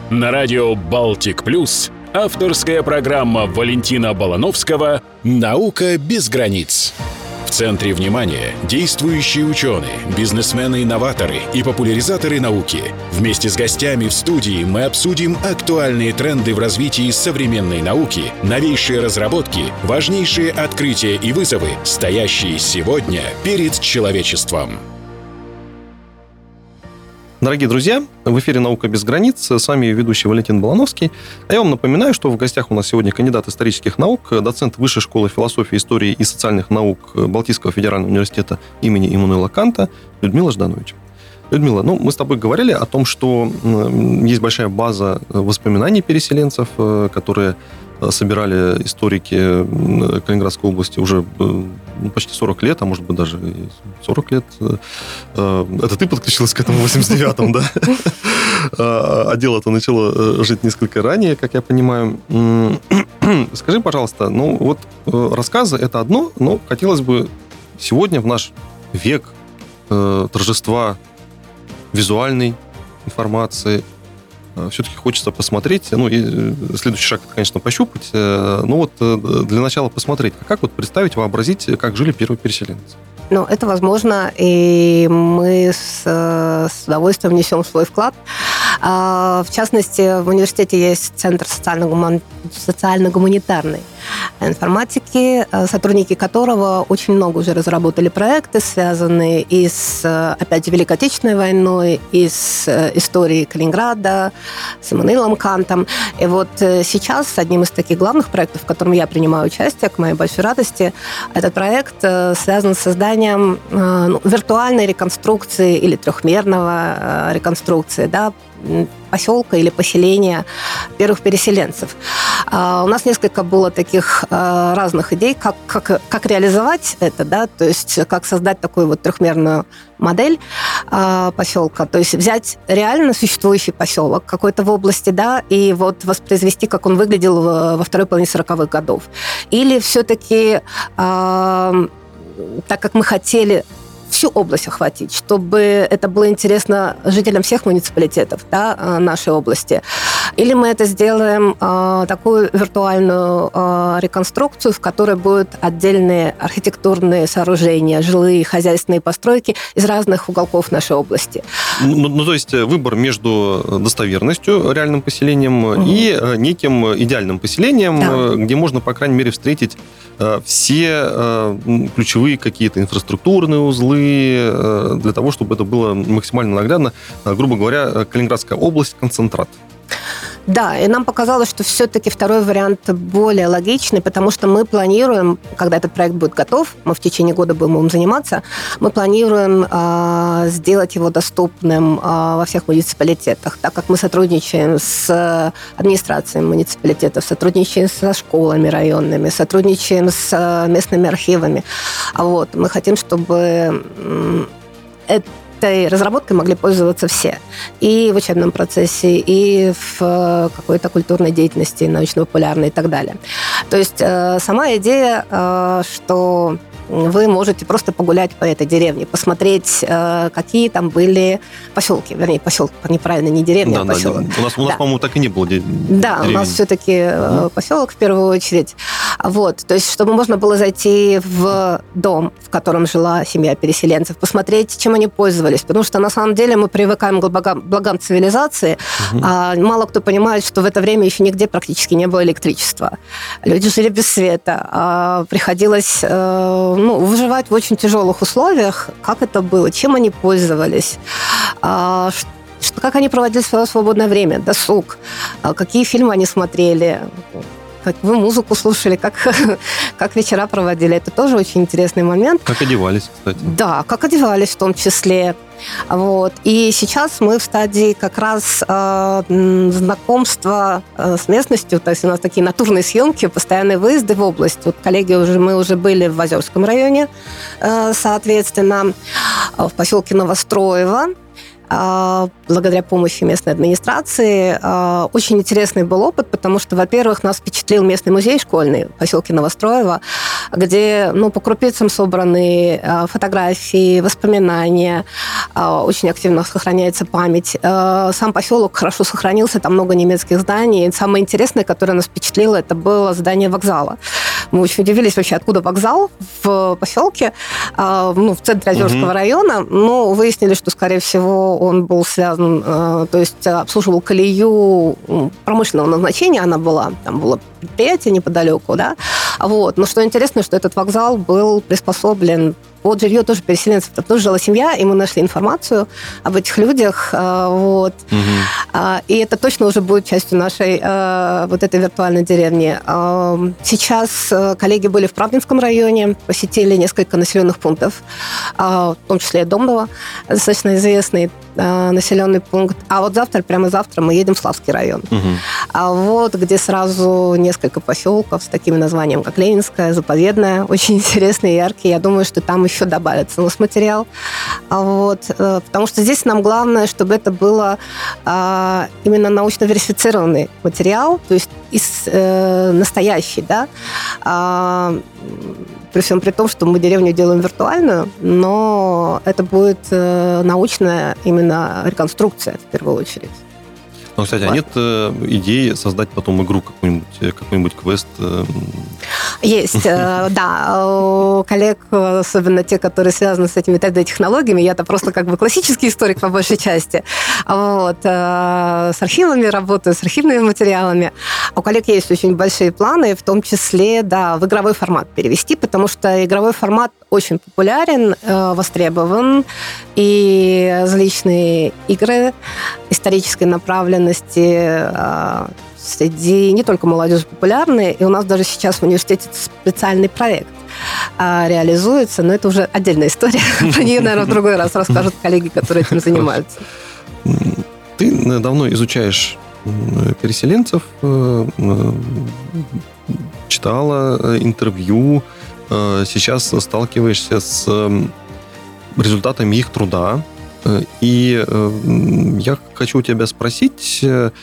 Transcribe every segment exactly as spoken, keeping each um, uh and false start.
На радио «Балтик Плюс» авторская программа Валентина Балановского «Наука без границ». В центре внимания действующие ученые, бизнесмены-инноваторы и популяризаторы науки. Вместе с гостями в студии мы обсудим актуальные тренды в развитии современной науки, новейшие разработки, важнейшие открытия и вызовы, стоящие сегодня перед человечеством. Дорогие друзья, в эфире «Наука без границ». С вами ведущий Валентин Балановский. А я вам напоминаю, что в гостях у нас сегодня кандидат исторических наук, доцент Высшей школы философии, истории и социальных наук Балтийского федерального университета имени Иммануила Канта Людмила Жданович. Людмила, ну, мы с тобой говорили о том, что есть большая база воспоминаний переселенцев, которые собирали историки Калининградской области уже почти сорок лет, а может быть даже сорок лет. Это ты подключилась к этому в восемьдесят девятом, да? А дело-то начало жить несколько ранее, как я понимаю. Скажи, пожалуйста, ну вот рассказы — это одно, но хотелось бы сегодня, в наш век торжества визуальной информации, все-таки хочется посмотреть, ну, и следующий шаг, это, конечно, пощупать, ну, вот для начала посмотреть, а как вот представить, вообразить, как жили первые переселенцы? Ну, это возможно, и мы с, с удовольствием внесем свой вклад. В частности, в университете есть Центр социально-гуман... социально-гуманитарной информатики, сотрудники которого очень много уже разработали проекты, связанные и с, опять же, Великой Отечественной войной, и с историей Калининграда, с Иммануилом Кантом. И вот сейчас одним из таких главных проектов, в котором я принимаю участие, к моей большой радости, этот проект связан с созданием ну, виртуальной реконструкции или трехмерного реконструкции, да, поселка или поселения первых переселенцев. Uh, у нас несколько было таких uh, разных идей, как, как, как реализовать это, да, то есть как создать такую вот трехмерную модель uh, поселка, то есть взять реально существующий поселок какой-то в области, да, и вот воспроизвести, как он выглядел в, во второй половине сороковых годов. Или все-таки, uh, так как мы хотели всю область охватить, чтобы это было интересно жителям всех муниципалитетов, да, нашей области. Или мы это сделаем э, такую виртуальную э, реконструкцию, в которой будут отдельные архитектурные сооружения, жилые, хозяйственные постройки из разных уголков нашей области. Ну, ну то есть выбор между достоверностью, реальным поселением, угу. и неким идеальным поселением, да. где можно, по крайней мере, встретить все ключевые какие-то инфраструктурные узлы для того, чтобы это было максимально наглядно. Грубо говоря, Калининградская область – концентрат. Да, и нам показалось, что все-таки второй вариант более логичный, потому что мы планируем, когда этот проект будет готов, мы в течение года будем им заниматься, мы планируем э, сделать его доступным э, во всех муниципалитетах, так как мы сотрудничаем с администрацией муниципалитетов, сотрудничаем со школами районными, сотрудничаем с местными архивами. Вот. Мы хотим, чтобы э, это этой разработкой могли пользоваться все. И в учебном процессе, и в какой-то культурной деятельности, научно-популярной и так далее. То есть сама идея, что вы можете просто погулять по этой деревне, посмотреть, какие там были поселки. Вернее, поселок, неправильно, не деревня, да, а поселок. Да, у нас, у нас да. по-моему, так и не было деревни. Да, у нас все-таки mm-hmm. поселок в первую очередь. Вот, то есть, чтобы можно было зайти в дом, в котором жила семья переселенцев, посмотреть, чем они пользовались. Потому что, на самом деле, мы привыкаем к благам, благам цивилизации, mm-hmm. а мало кто понимает, что в это время еще нигде практически не было электричества. Люди жили без света. А приходилось ну, выживать в очень тяжелых условиях. Как это было? Чем они пользовались? А, что, как они проводили свое свободное время, досуг? А, какие фильмы они смотрели? Какую музыку слушали? Как, как вечера проводили? Это тоже очень интересный момент. Как одевались, кстати. Да, как одевались в том числе. Вот. И сейчас мы в стадии как раз э, знакомства э, с местностью, то есть у нас такие натурные съемки, постоянные выезды в область. Вот коллеги уже, мы уже были в Озерском районе, э, соответственно, в поселке Новостроево. благодаря помощи местной администрации. Очень интересный был опыт, потому что, во-первых, нас впечатлил местный музей школьный в поселке Новостроево, где ну, по крупицам собраны фотографии, воспоминания, очень активно сохраняется память. Сам поселок хорошо сохранился, там много немецких зданий. И самое интересное, которое нас впечатлило, это было здание вокзала. Мы очень удивились вообще, откуда вокзал в поселке, ну, в центре Озерского mm-hmm. района, но выяснили, что, скорее всего, он был связан, то есть обслуживал колею промышленного назначения, она была, там было предприятие неподалеку, да, вот. Но что интересно, что этот вокзал был приспособлен под жилье тоже переселенцев. Там тоже жила семья, и мы нашли информацию об этих людях. Вот. Угу. И это точно уже будет частью нашей вот этой виртуальной деревни. Сейчас коллеги были в Правдинском районе, посетили несколько населенных пунктов, в том числе и Домново, достаточно известный населенный пункт. А вот завтра, прямо завтра мы едем в Славский район. Угу. А вот где сразу несколько поселков с такими названиями, как Ленинская, Заповедная, очень интересные, яркие. Я думаю, что там еще добавится у нас материал. Вот. Потому что здесь нам главное, чтобы это было а, именно научно верифицированный материал, то есть из, э, настоящий, да. А, при всем при том, что мы деревню делаем виртуальную, но это будет э, научная именно реконструкция в первую очередь. Ну, кстати, вот. А нет э, идеи создать потом игру, какой-нибудь, какой-нибудь квест? Э... Есть, э, да. У коллег, особенно те, которые связаны с этими три дэ-технологиями, я-то просто как бы классический историк по большей части, вот, э, с архивами работаю, с архивными материалами. У коллег есть очень большие планы, в том числе, да, в игровой формат перевести, потому что игровой формат очень популярен, э, востребован, и различные игры исторической направленности среди не только молодежи популярны, и у нас даже сейчас в университете специальный проект реализуется, но это уже отдельная история. Про нее, наверное, в другой раз расскажут коллеги, которые этим занимаются. Ты давно изучаешь переселенцев, читала интервью, сейчас сталкиваешься с результатами их труда. И я хочу у тебя спросить,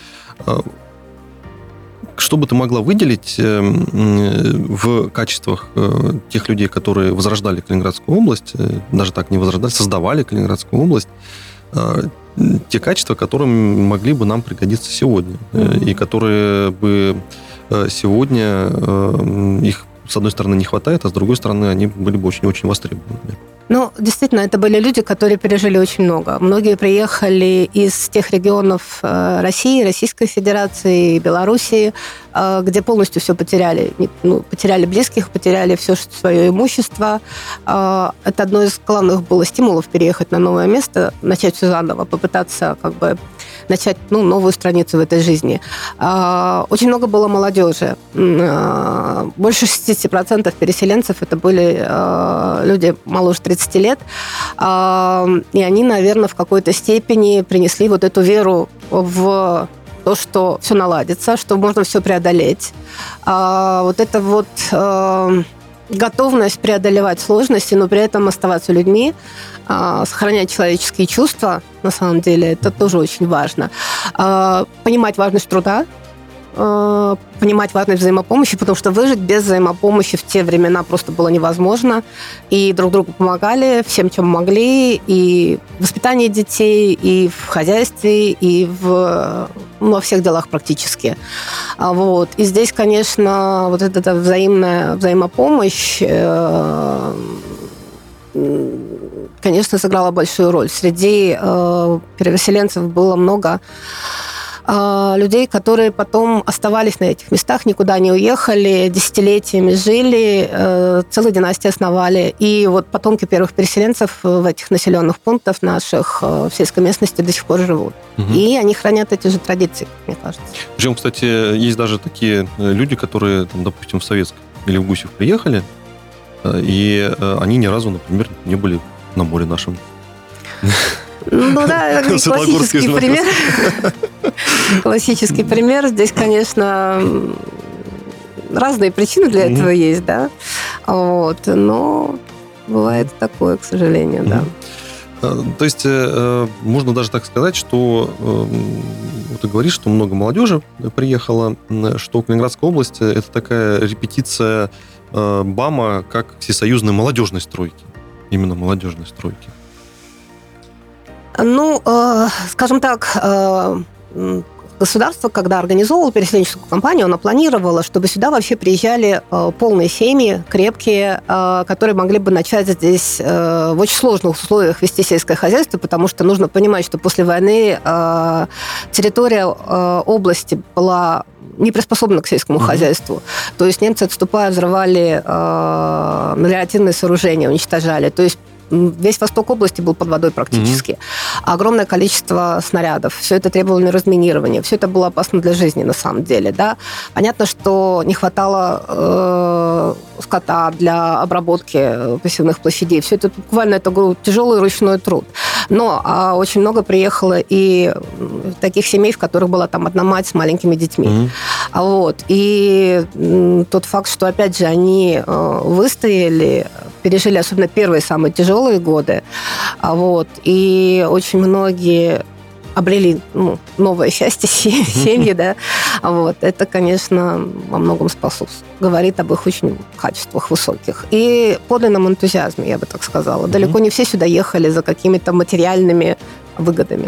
что бы ты могла выделить в качествах тех людей, которые возрождали Калининградскую область, даже так не возрождали, создавали Калининградскую область, те качества, которые могли бы нам пригодиться сегодня, mm-hmm. и которые бы сегодня их, с одной стороны, не хватает, а с другой стороны, они были бы очень-очень востребованы. Ну, действительно, это были люди, которые пережили очень много. Многие приехали из тех регионов России, Российской Федерации, Белоруссии, где полностью все потеряли. Ну, потеряли близких, потеряли все свое имущество. Это одно из главных было стимулов переехать на новое место, начать все заново, попытаться как бы начать ну, новую страницу в этой жизни. Очень много было молодежи. Больше шестьдесят процентов переселенцев это были люди моложе тридцати лет. И они, наверное, в какой-то степени принесли вот эту веру в то, что все наладится, что можно все преодолеть. Вот это вот готовность преодолевать сложности, но при этом оставаться людьми, сохранять человеческие чувства, на самом деле, это тоже очень важно. Понимать важность труда, понимать важность взаимопомощи, потому что выжить без взаимопомощи в те времена просто было невозможно. И друг другу помогали всем, чем могли, и в воспитании детей, и в хозяйстве, и в, ну, во всех делах практически. Вот. И здесь, конечно, вот эта взаимная взаимопомощь, конечно, сыграла большую роль. Среди переселенцев было много людей, которые потом оставались на этих местах, никуда не уехали, десятилетиями жили, целые династии основали. И вот потомки первых переселенцев в этих населенных пунктах наших в сельской местности до сих пор живут. Угу. И они хранят эти же традиции, мне кажется. Причем, кстати, есть даже такие люди, которые, там, допустим, в Советск или в Гусев приехали, и они ни разу, например, не были на море нашем. Ну да, классический пример. Классический пример. Здесь, конечно, разные причины для этого mm-hmm. есть, да. Вот. Но бывает такое, к сожалению, mm-hmm. То есть можно даже так сказать, что вот ты говоришь, что много молодежи приехало, что Калининградская область – это такая репетиция БАМа как всесоюзной молодежной стройки. Именно молодежной стройки. Ну, э, скажем так, э, государство, когда организовывало переселенческую кампанию, оно планировало, чтобы сюда вообще приезжали э, полные семьи, крепкие, э, которые могли бы начать здесь э, в очень сложных условиях вести сельское хозяйство, потому что нужно понимать, что после войны э, территория э, области была не приспособлена к сельскому mm-hmm. хозяйству. То есть немцы, отступая, взрывали э, мелиоративные сооружения, уничтожали. То есть весь восток области был под водой практически. Mm-hmm. Огромное количество снарядов. Все это требовало разминирования. Все это было опасно для жизни на самом деле. Да? Понятно, что не хватало э, скота для обработки посевных площадей. Все это буквально это был тяжелый ручной труд. Но э, очень много приехало и таких семей, в которых была там одна мать с маленькими детьми. Mm-hmm. Вот. И э, тот факт, что, опять же, они э, выстояли, пережили особенно первые самые тяжелые годы, вот, и очень многие обрели ну, новое счастье, семьи, да, вот, это, конечно, во многом способствует, говорит об их очень качествах высоких и подлинном энтузиазме, я бы так сказала. Далеко не все сюда ехали за какими-то материальными выгодами.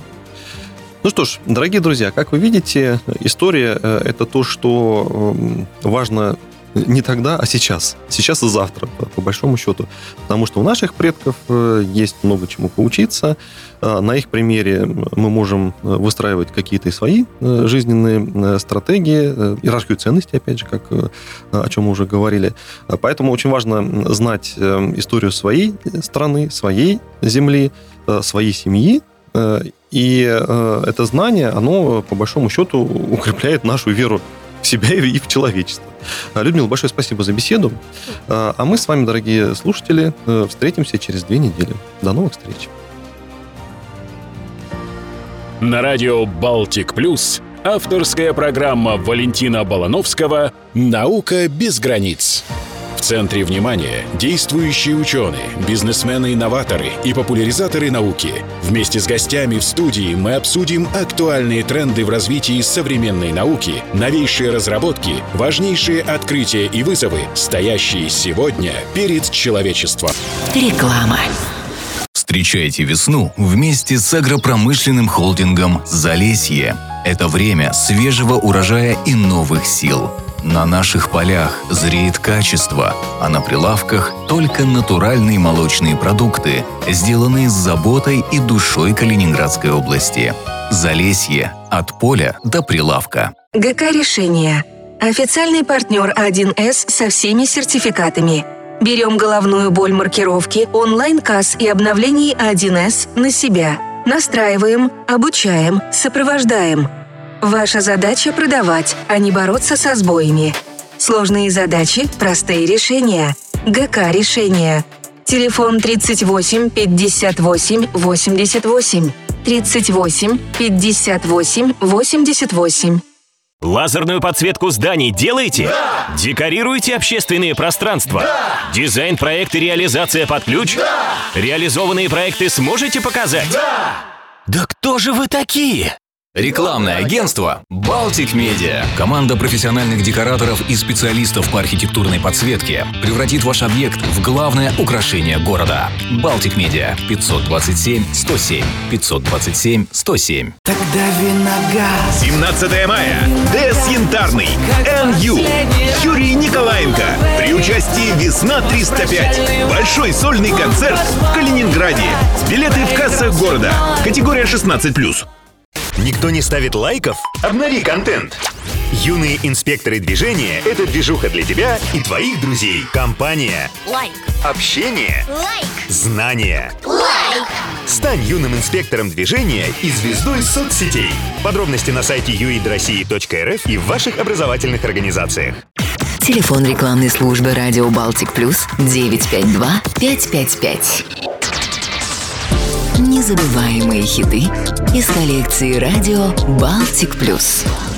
Ну что ж, дорогие друзья, как вы видите, история – это то, что важно не тогда, а сейчас. Сейчас и завтра, по, по большому счету. Потому что у наших предков есть много чему поучиться. На их примере мы можем выстраивать какие-то свои жизненные стратегии, иерархию ценностей, опять же, как о чем мы уже говорили. Поэтому очень важно знать историю своей страны, своей земли, своей семьи. И это знание, оно, по большому счету, укрепляет нашу веру в себя и в человечество. Людмила, большое спасибо за беседу. А мы с вами, дорогие слушатели, встретимся через две недели. До новых встреч. На радио «Балтик Плюс» авторская программа Валентина Балановского «Наука без границ». В центре внимания действующие ученые, бизнесмены-инноваторы и популяризаторы науки. Вместе с гостями в студии мы обсудим актуальные тренды в развитии современной науки, новейшие разработки, важнейшие открытия и вызовы, стоящие сегодня перед человечеством. Реклама. Встречайте весну вместе с агропромышленным холдингом «Залесье». Это время свежего урожая и новых сил. На наших полях зреет качество, а на прилавках только натуральные молочные продукты, сделанные с заботой и душой Калининградской области. Залесье. От поля до прилавка. ГК «Решение». Официальный партнер один эс со всеми сертификатами. Берем головную боль маркировки, онлайн-касс и обновлений один эс на себя. Настраиваем, обучаем, сопровождаем. Ваша задача – продавать, а не бороться со сбоями. Сложные задачи – простые решения. ГК «Решение». Телефон тридцать восемь пятьдесят восемь восемьдесят восемь. тридцать восемь пятьдесят восемь восемьдесят восемь. Лазерную подсветку зданий делаете? Да! Декорируете общественные пространства? Да! Дизайн-проект и реализация под ключ? Да! Реализованные проекты сможете показать? Да! Да кто же вы такие? Рекламное агентство «Балтик Медиа». Команда профессиональных декораторов и специалистов по архитектурной подсветке превратит ваш объект в главное украшение города. «Балтик Медиа» пятьсот двадцать семь сто семь пятьсот двадцать семь сто семь. Тогда виногаз. семнадцатое мая. ДЭС Янтарный. эн ю. Юрий Николаенко. При участии «Весна триста пять». Большой сольный концерт в Калининграде. Билеты в кассах города. Категория шестнадцать плюс. Никто не ставит лайков? Обнови контент. Юные инспекторы движения – это движуха для тебя и твоих друзей. Компания. Лайк. Общение. Лайк. Знания. Лайк. Стань юным инспектором движения и звездой соцсетей. Подробности на сайте ю и ди россии точка эр эф и в ваших образовательных организациях. Телефон рекламной службы «Радио Балтик Плюс» девять пять два пять пять пять. Незабываемые хиты из коллекции «Радио Балтик Плюс».